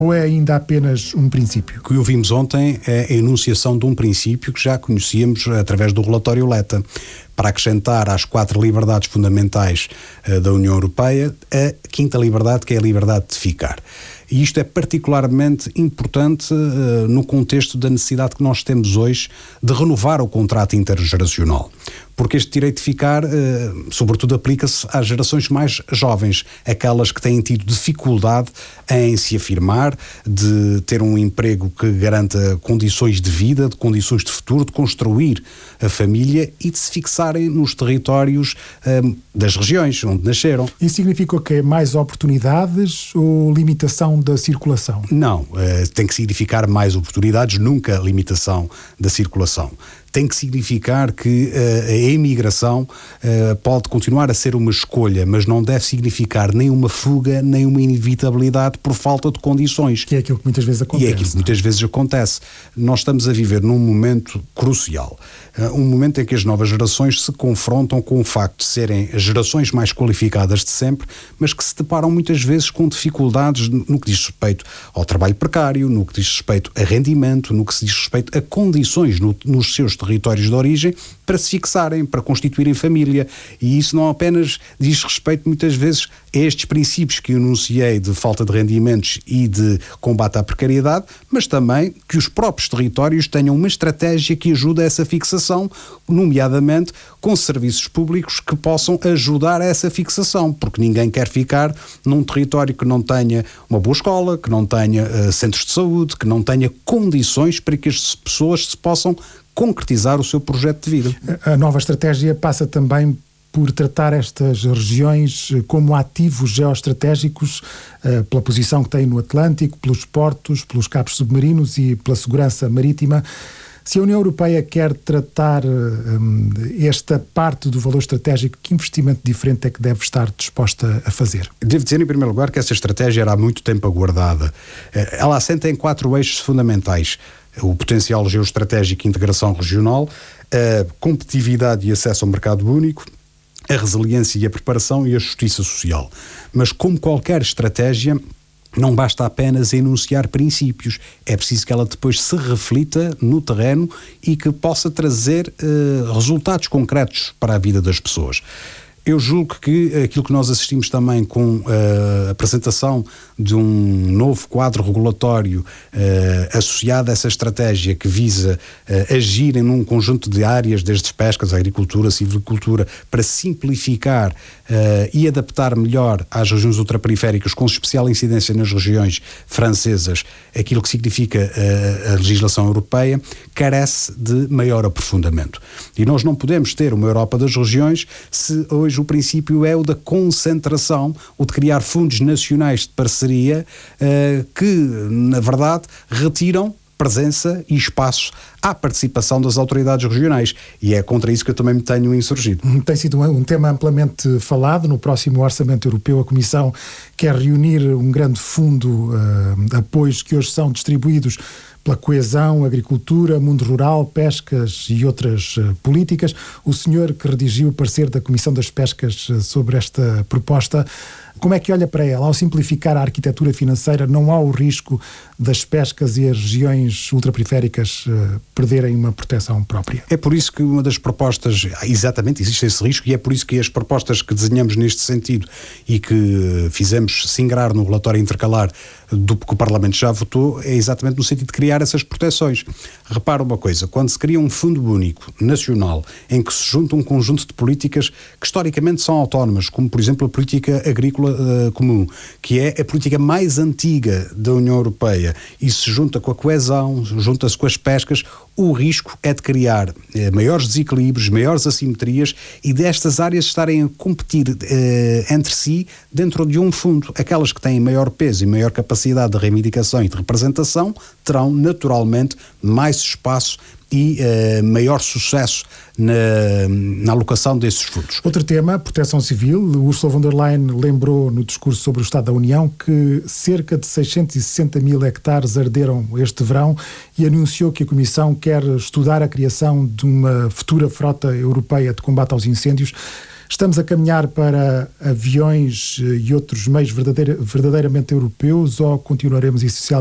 Ou é ainda apenas um princípio? O que ouvimos ontem é a enunciação de um princípio que já conhecíamos através do relatório Letta, para acrescentar às 4 liberdades fundamentais da União Europeia a 5ª liberdade, que é a liberdade de ficar. E isto é particularmente importante no contexto da necessidade que nós temos hoje de renovar o contrato intergeracional. Porque este direito de ficar, sobretudo, aplica-se às gerações mais jovens, aquelas que têm tido dificuldade em se afirmar, de ter um emprego que garanta condições de vida, de condições de futuro, de construir a família e de se fixarem nos territórios das regiões onde nasceram. Isso significa o quê? Mais oportunidades ou limitação da circulação? Não, tem que significar mais oportunidades, nunca limitação da circulação. Tem que significar que a imigração pode continuar a ser uma escolha, mas não deve significar nem uma fuga, nem uma inevitabilidade por falta de condições. Que é aquilo que muitas vezes acontece. E é aquilo que muitas vezes acontece. Nós estamos a viver num momento crucial. Um momento em que as novas gerações se confrontam com o facto de serem as gerações mais qualificadas de sempre, mas que se deparam muitas vezes com dificuldades no que diz respeito ao trabalho precário, no que diz respeito a rendimento, no que se diz respeito a condições nos seus territórios de origem para se fixarem, para constituírem família. E isso não apenas diz respeito muitas vezes a estes princípios que eu enunciei de falta de rendimentos e de combate à precariedade, mas também que os próprios territórios tenham uma estratégia que ajude a essa fixação, nomeadamente com serviços públicos que possam ajudar a essa fixação, porque ninguém quer ficar num território que não tenha uma boa escola, que não tenha centros de saúde, que não tenha condições para que as pessoas se possam concretizar o seu projeto de vida. A nova estratégia passa também por tratar estas regiões como ativos geoestratégicos, pela posição que têm no Atlântico, pelos portos, pelos cabos submarinos e pela segurança marítima. Se a União Europeia quer tratar esta parte do valor estratégico, que investimento diferente é que deve estar disposta a fazer? Devo dizer, em primeiro lugar, que essa estratégia era há muito tempo aguardada. Ela assenta em 4 eixos fundamentais: o potencial geoestratégico e integração regional, a competitividade e acesso ao mercado único, a resiliência e a preparação e a justiça social. Mas, como qualquer estratégia, não basta apenas enunciar princípios, é preciso que ela depois se reflita no terreno e que possa trazer resultados concretos para a vida das pessoas. Eu julgo que aquilo que nós assistimos também com a apresentação de um novo quadro regulatório associado a essa estratégia que visa agir em um conjunto de áreas, desde pescas, agricultura, silvicultura, para simplificar e adaptar melhor às regiões ultraperiféricas, com especial incidência nas regiões francesas, aquilo que significa a legislação europeia, carece de maior aprofundamento. E nós não podemos ter uma Europa das regiões se hoje o princípio é o da concentração, o de criar fundos nacionais de parceria que, na verdade, retiram presença e espaço à participação das autoridades regionais. E é contra isso que eu também me tenho insurgido. Tem sido um tema amplamente falado. No próximo Orçamento Europeu, a Comissão quer reunir um grande fundo de apoios que hoje são distribuídos pela coesão, agricultura, mundo rural, pescas e outras políticas. O senhor que redigiu o parecer da Comissão das Pescas sobre esta proposta, como é que olha para ela? Ao simplificar a arquitetura financeira, não há o risco das pescas e as regiões ultraperiféricas perderem uma proteção própria? É por isso que uma das propostas, exatamente, existe esse risco, e é por isso que as propostas que desenhamos neste sentido e que fizemos singrar no relatório intercalar do que o Parlamento já votou, é exatamente no sentido de criar essas proteções. Repara uma coisa, quando se cria um fundo único nacional em que se junta um conjunto de políticas que historicamente são autónomas, como por exemplo a política agrícola comum, que é a política mais antiga da União Europeia, e se junta com a coesão, junta-se com as pescas, o risco é de criar maiores desequilíbrios, maiores assimetrias, e destas áreas estarem a competir entre si dentro de um fundo. Aquelas que têm maior peso e maior capacidade de reivindicação e de representação terão naturalmente mais espaço e maior sucesso na alocação desses fundos. Outro tema, proteção civil. Ursula von der Leyen lembrou no discurso sobre o Estado da União que cerca de 660 mil hectares arderam este verão e anunciou que a Comissão quer estudar a criação de uma futura frota europeia de combate aos incêndios. Estamos a caminhar para aviões e outros meios verdadeiramente europeus ou continuaremos essencialmente